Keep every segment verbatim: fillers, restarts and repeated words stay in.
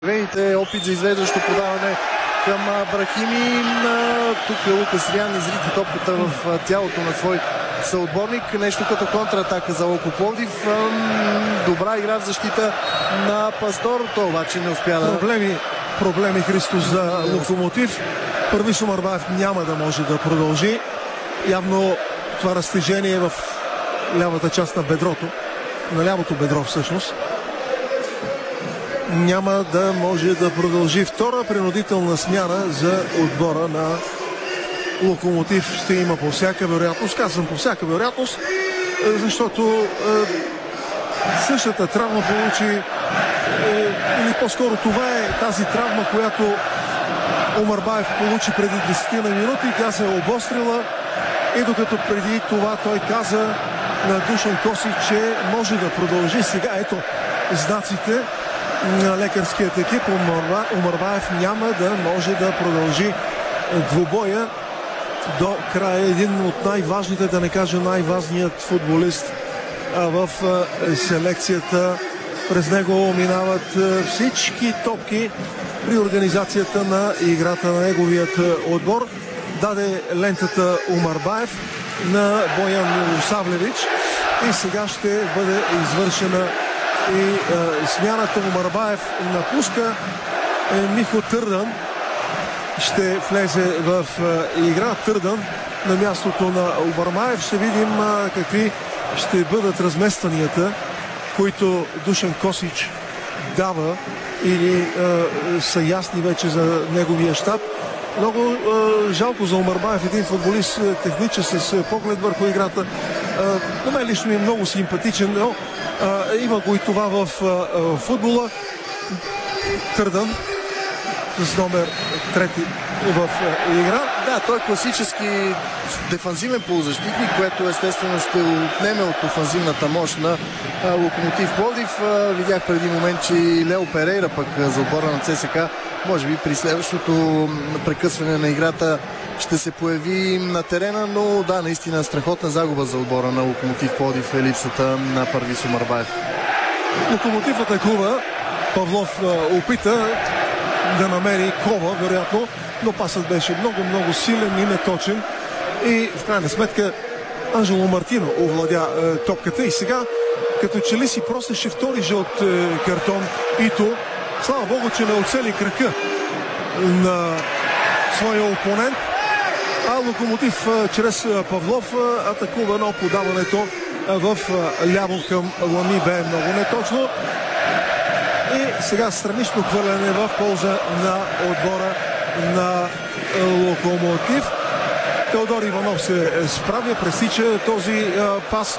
Вените опит за извеждащо подаване към Брахими. Тук Лукас Риан изрити топката в тялото на свой съотборник. Нещо като контратака за Локо Пловдив. Добра игра в защита на Пастор. Той обаче не успя да... Проблеми, проблеми Христо за Локомотив. Първи Умарбаев няма да може да продължи. Явно това разтежение в лявата част на бедрото. На лявото бедро всъщност. Няма да може да продължи. Втора принудителна смяна за отбора на Локомотив ще има по всяка вероятност. Казвам по всяка вероятност, защото е, същата травма получи е, или по-скоро това е тази травма, която Умарбаев получи преди десет на минути. Тя се е обострила и докато преди това той каза на Душан Косич, че може да продължи. Сега ето знаците на лекарският екип. Умарбаев няма да може да продължи двубоя до края. Един от най-важните, да не кажа най-важният футболист в селекцията. През него минават всички топки при организацията на играта на неговият отбор. Даде лентата Умарбаев на Боян Милосавлевич и сега ще бъде извършена и е, смяната. Умарбаев напуска. е, Михо Търдан ще влезе в е, игра. Търдан на мястото на Умарбаев. Ще видим е, какви ще бъдат разместванията, които Душан Косич дава или е, са ясни вече за неговия щаб. Много е, жалко за Умарбаев, един футболист техничен с поглед върху играта. Е, на мен лично ми е много симпатичен, но е, има го и това в е, футбола. Търдан с номер трети в е, игра. Да, той е класически дефанзивен полузащитник, което естествено ще отнеме от офанзивната мощ на а, Локомотив Пловдив. А, видях преди момент, че Лео Перейра пък за отбора на ЦСКА, може би при следващото прекъсване на играта ще се появи на терена, но да, наистина страхотна загуба за отбора на Локомотив Пловдив е липсата на Първис Умарбаев. Локомотив атакува. Павлов а, опита да намери Кова, вероятно, но пасът беше много-много силен и неточен. И в крайна сметка Анжело Мартино овладя е, топката и сега като че ли си просеше втори жълт е, картон Ито. Слава Богу, че не оцели крака на своя опонент. А Локомотив е, чрез е, Павлов е, атакува, но подаването е, в е, ляво към Лами бе много неточно. И сега странично хвърляне в полза на отбора на Локомотив. Теодор Иванов се справя, пресича този а, пас.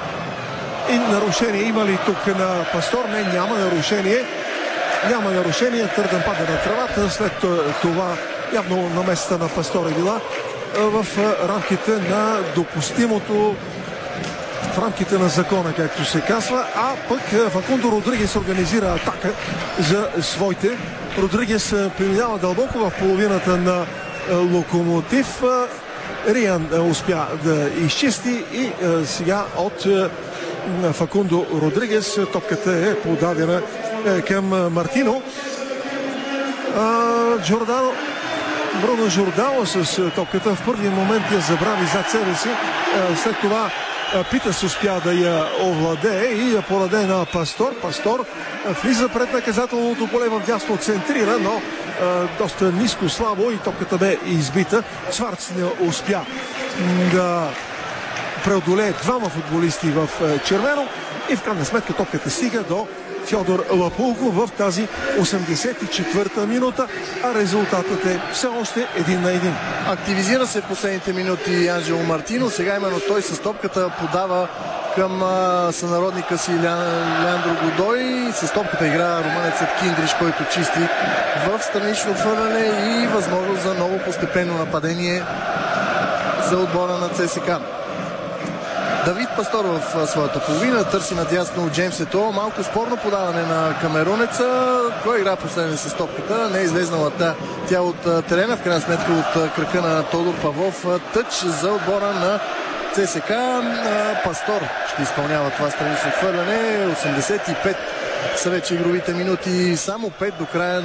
И нарушение има ли тук на Пастор? Не, няма нарушение. Няма нарушение. Търдан пада на травата. След това явно намесата на Пастор е била а, в а, рамките на допустимото, в рамките на закона, както се казва. А пък Факундо Родригес организира атака за своите. Родригес преминава дълбоко в половината на Локомотив. Риан успя да изчисти и а, сега от а, Факундо Родригес топката е подадена а, към Мартино. А, Джордано, Бруно Жордано с топката в първия момент я забрави зад себе си. А, след това а, Питас успя да я овладее и я подаде на Пастор. Пастор а, влиза пред наказателното поле в дясно, центрира, но Uh, доста ниско, слабо и топката бе избита. Цварц не успя да преодолее двама футболисти в uh, червено и в крайна сметка топката стига до Фьодор Лапулко в тази осемдесет и четвърта минута, а резултатът е все още един на един. Активизира се в последните минути Анжело Мартино. Сега именно той с топката подава към а, сънародника си Леандро Годой. С топката игра румънецът Киндриш, който чисти в странично отвърляне и възможност за ново постепенно нападение за отбора на ЦСКА. Давид Пастор в своята половина търси надясно Джеймс Ето. Малко спорно подаване на камеронеца. Кой игра последен с топката? Не е излезнала тя от терена. В крайна сметка от крака на Тодор Павлов. Тъч за отбора на ЦСКА. Пастор ще изпълнява това странично хвърляне. осемдесет и пет са вече игровите минути. Само пет до края